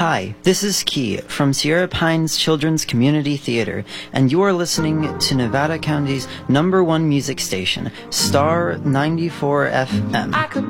Hi, this is Key from Sierra Pines Children's Community Theater, and you are listening to Nevada County's #1 music station, Star 94 FM.